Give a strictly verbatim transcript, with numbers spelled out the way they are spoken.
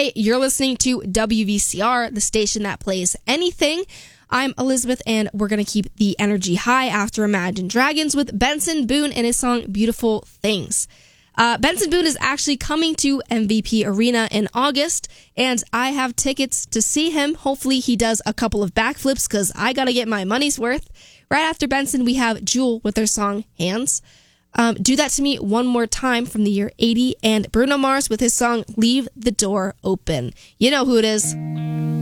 Hey, you're listening to W V C R, the station that plays anything. I'm Elizabeth, and we're going to keep the energy high after Imagine Dragons with Benson Boone and his song Beautiful Things. Uh, Benson Boone is actually coming to M V P Arena in August, and I have tickets to see him. Hopefully he does a couple of backflips, because I got to get my money's worth. Right after Benson, we have Jewel with their song Hands. Um, Do That To Me One More Time from the year eighty, and Bruno Mars with his song Leave the Door Open. You know who it is.